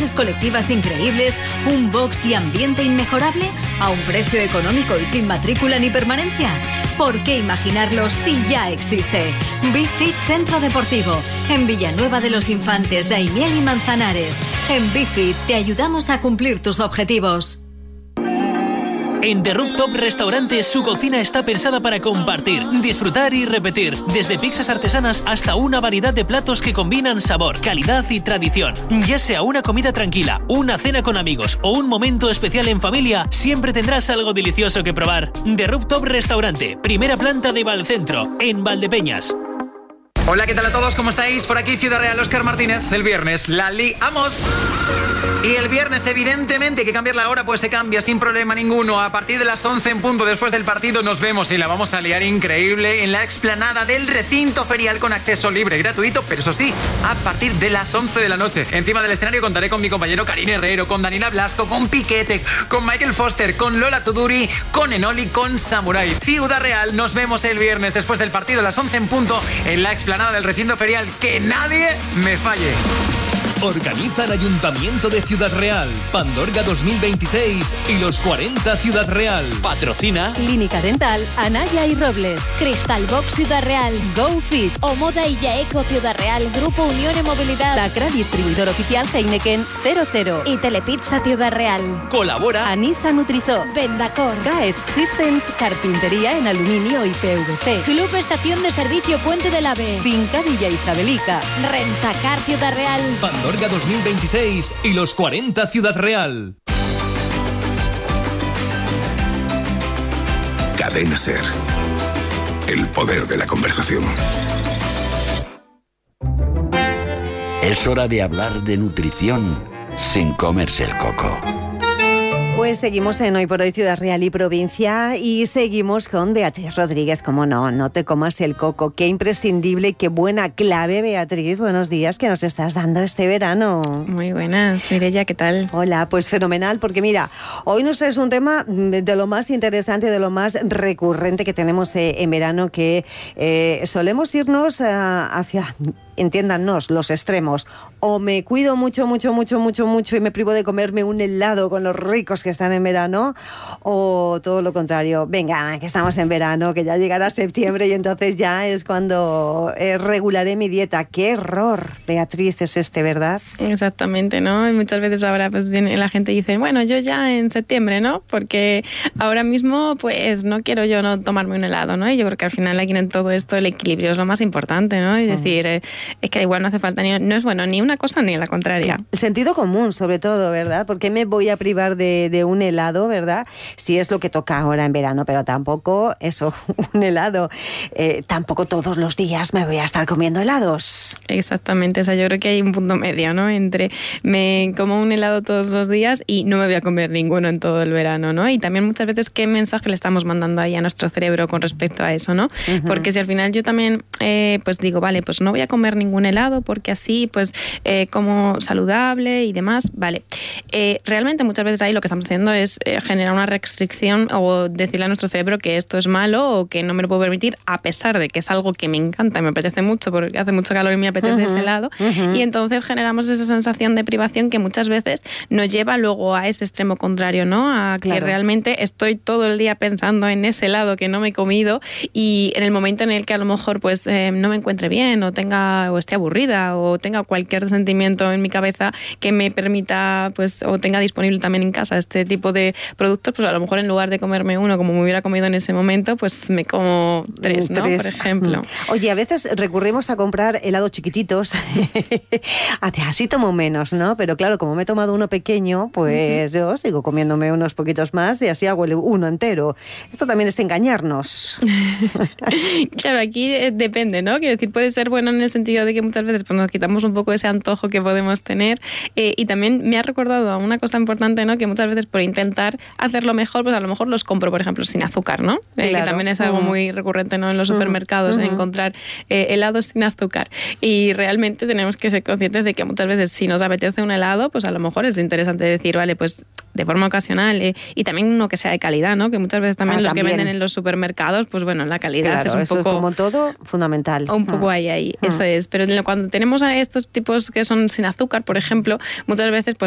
habitaciones colectivas increíbles, un box y ambiente inmejorable, a un precio económico y sin matrícula ni permanencia. ¿Por qué imaginarlo si ya existe? BeFit Centro Deportivo, en Villanueva de los Infantes, Daimiel y Manzanares. En BeFit te ayudamos a cumplir tus objetivos. En The Rooftop Restaurante su cocina está pensada para compartir, disfrutar y repetir. Desde pizzas artesanas hasta una variedad de platos que combinan sabor, calidad y tradición. Ya sea una comida tranquila, una cena con amigos o un momento especial en familia, siempre tendrás algo delicioso que probar. The Rooftop Restaurante, primera planta de Valcentro, en Valdepeñas. Hola, ¿qué tal a todos? ¿Cómo estáis? Por aquí Ciudad Real, Óscar Martínez. El viernes la liamos. Y el viernes, evidentemente, hay que cambiar la hora, pues se cambia sin problema ninguno. A partir de las 11 en punto, después del partido, nos vemos y la vamos a liar increíble en la explanada del recinto ferial con acceso libre y gratuito, pero eso sí, a partir de las 11 de la noche. Encima del escenario contaré con mi compañero Karim Herrero, con Daniela Blasco, con Piquete, con Michael Foster, con Lola Tuduri, con Enoli, con Samurai. Ciudad Real, nos vemos el viernes después del partido a las 11 en punto en la explanada del recinto ferial. Que nadie me falle. Organiza el Ayuntamiento de Ciudad Real, Pandorga 2026 y los 40 Ciudad Real. Patrocina Clínica Dental, Anaya y Robles, Cristalbox Ciudad Real, GoFit, Omoda y Yaeco Ciudad Real, Grupo Unión y Movilidad, Tacra, distribuidor oficial Heineken 00 y Telepizza Ciudad Real. Colabora Anisa Nutrizó, Vendacor, Gaet Systems, carpintería en aluminio y PVC, Club Estación de Servicio Puente del Ave, Finca Villa Isabelica, Rentacar Ciudad Real, Pandorga 2026 y los 40 Ciudad Real. Cadena SER. El poder de la conversación. Es hora de hablar de nutrición sin comerse el coco. Pues seguimos en Hoy por Hoy Ciudad Real y Provincia y seguimos con Beatriz Rodríguez. Como no te comas el coco. Qué imprescindible y qué buena clave, Beatriz. Buenos días, que nos estás dando este verano. Muy buenas, Mireia, ¿qué tal? Hola, pues fenomenal, porque mira, hoy nos es un tema de lo más interesante, de lo más recurrente que tenemos en verano, que solemos irnos hacia... Entiéndanos, los extremos. O me cuido mucho y me privo de comerme un helado con los ricos que están en verano, o todo lo contrario. Venga, que estamos en verano, que ya llegará septiembre y entonces ya es cuando regularé mi dieta. ¡Qué error, Beatriz, es este, ¿verdad? Exactamente, ¿no? Y muchas veces ahora pues viene la gente y dice, bueno, yo ya en septiembre, ¿no? Porque ahora mismo pues no quiero yo no tomarme un helado, ¿no? Y yo creo que al final aquí en todo esto el equilibrio es lo más importante, ¿no? Y decir... es que igual no hace falta no es bueno ni una cosa ni la contraria. Claro. El sentido común, sobre todo, ¿verdad? ¿Por qué me voy a privar de un helado, verdad? Si es lo que toca ahora en verano, pero tampoco eso, un helado. Tampoco todos los días me voy a estar comiendo helados. Exactamente, o sea, yo creo que hay un punto medio, ¿no? Entre me como un helado todos los días y no me voy a comer ninguno en todo el verano, ¿no? Y también muchas veces qué mensaje le estamos mandando ahí a nuestro cerebro con respecto a eso, ¿no? Uh-huh. Porque si al final yo también pues digo, vale, pues no voy a comer ningún helado porque así pues como saludable y demás, vale. Realmente muchas veces ahí lo que estamos haciendo es generar una restricción o decirle a nuestro cerebro que esto es malo o que no me lo puedo permitir, a pesar de que es algo que me encanta y me apetece mucho porque hace mucho calor y me apetece ese helado, y entonces generamos esa sensación de privación que muchas veces nos lleva luego a ese extremo contrario, ¿no? A que realmente estoy todo el día pensando en ese helado que no me he comido y en el momento en el que a lo mejor pues no me encuentre bien o esté aburrida o tenga cualquier sentimiento en mi cabeza que me permita pues o tenga disponible también en casa este tipo de productos, pues a lo mejor en lugar de comerme uno como me hubiera comido en ese momento, pues me como tres, ¿no? Por ejemplo. Oye, a veces recurrimos a comprar helados chiquititos así tomo menos, ¿no? Pero claro, como me he tomado uno pequeño, pues yo sigo comiéndome unos poquitos más y así hago uno entero. Esto también es engañarnos. Claro, aquí depende, ¿no? Quiero decir, puede ser bueno en el sentido de que muchas veces pues, nos quitamos un poco ese antojo que podemos tener, y también me ha recordado a una cosa importante, ¿no? Que muchas veces por intentar hacerlo mejor, pues a lo mejor los compro, por ejemplo, sin azúcar, ¿no? Claro. Que también es algo muy recurrente, ¿no? En los supermercados, encontrar helados sin azúcar. Y realmente tenemos que ser conscientes de que muchas veces si nos apetece un helado, pues a lo mejor es interesante decir, vale, pues de forma ocasional, y también uno que sea de calidad, ¿no? Que muchas veces también los que venden en los supermercados, pues bueno, la calidad es un poco... Eso es como todo fundamental. Un poco ahí, eso es. Pero cuando tenemos a estos tipos que son sin azúcar, por ejemplo, muchas veces pues